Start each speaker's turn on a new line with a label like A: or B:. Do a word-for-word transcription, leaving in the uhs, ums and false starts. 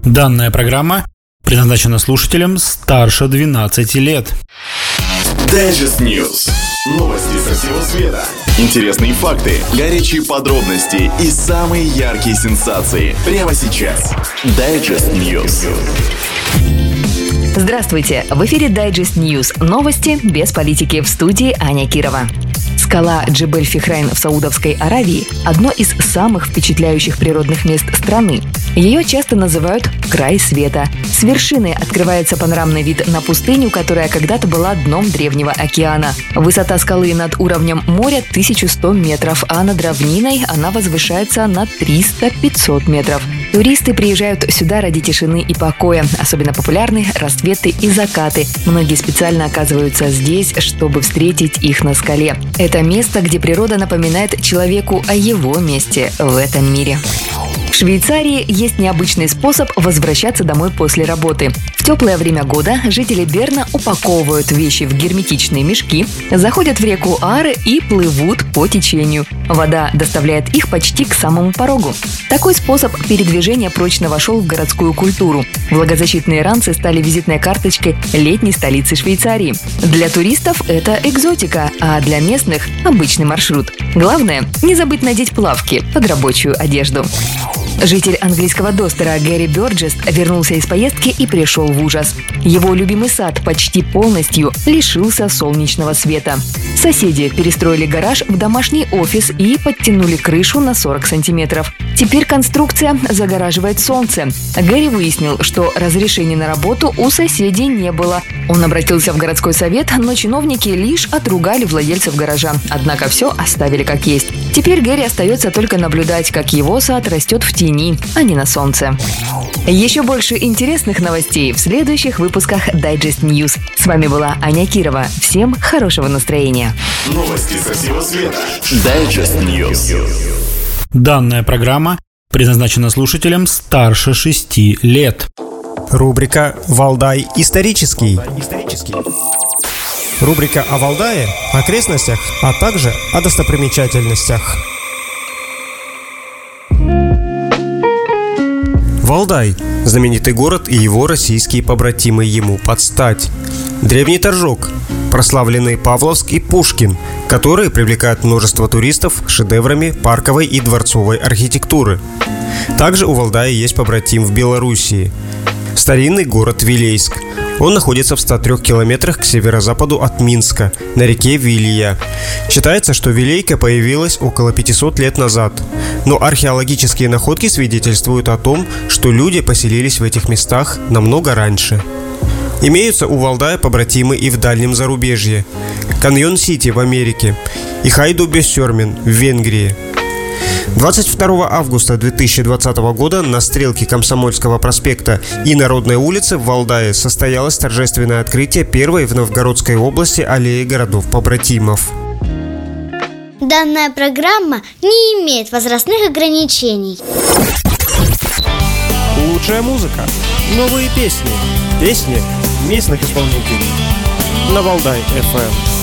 A: Данная программа предназначена слушателям старше двенадцати лет.
B: Digest News. Новости со всего света. Интересные факты, горячие подробности и самые яркие сенсации. Прямо сейчас. Digest News.
C: Здравствуйте! В эфире Digest News. Новости без политики. В студии Аня Кирова. Скала Джебель-Фихрайн в Саудовской Аравии – одно из самых впечатляющих природных мест страны. Ее часто называют «край света». С вершины открывается панорамный вид на пустыню, которая когда-то была дном древнего океана. Высота скалы над уровнем моря – тысяча сто метров, а над равниной она возвышается на триста-пятьсот метров. Туристы приезжают сюда ради тишины и покоя. Особенно популярны рассветы и закаты. Многие специально оказываются здесь, чтобы встретить их на скале. Это место, где природа напоминает человеку о его месте в этом мире. В Швейцарии есть необычный способ возвращаться домой после работы. В теплое время года жители Берна упаковывают вещи в герметичные мешки, заходят в реку Ары и плывут по течению. Вода доставляет их почти к самому порогу. Такой способ передвижения прочно вошел в городскую культуру. Влагозащитные ранцы стали визитной карточкой летней столицы Швейцарии. Для туристов это экзотика, а для местных – обычный маршрут. Главное – не забыть надеть плавки под рабочую одежду. Житель английского Достера Гэри Бёрджес вернулся из поездки и пришел в ужас. Его любимый сад почти полностью лишился солнечного света. Соседи перестроили гараж в домашний офис и подтянули крышу на сорок сантиметров. Теперь конструкция загораживает солнце. Гэри выяснил, что разрешения на работу у соседей не было. Он обратился в городской совет, но чиновники лишь отругали владельцев гаража. Однако все оставили как есть. Теперь Гэри остается только наблюдать, как его сад растет в тени, а не на солнце. Еще больше интересных новостей в следующих выпусках Digest News. С вами была Аня Кирова. Всем хорошего настроения.
B: Новости со всего света. Digest News.
A: Данная программа предназначена слушателям старше шести лет.
D: Рубрика «Валдай исторический». Рубрика о Валдае, окрестностях, а также о достопримечательностях. Валдай – знаменитый город и его российские побратимы ему под стать. Древний Торжок, прославленный Павловск и Пушкин, которые привлекают множество туристов шедеврами парковой и дворцовой архитектуры. Также у Валдая есть побратим в Белоруссии – старинный город Вилейск. Он находится в ста трёх километрах к северо-западу от Минска, на реке Вилия. Считается, что Вилейка появилась около пятисот лет назад. Но археологические находки свидетельствуют о том, что люди поселились в этих местах намного раньше. Имеются у Валдая побратимы и в дальнем зарубежье. Каньон-Сити в Америке и Хайду-Бессермен в Венгрии. двадцать второго августа две тысячи двадцатого года на стрелке Комсомольского проспекта и Народной улицы в Валдае состоялось торжественное открытие первой в Новгородской области аллеи городов-побратимов.
E: Данная программа не имеет возрастных ограничений.
D: Лучшая музыка, новые песни, песни местных исполнителей на Валдай эф эм.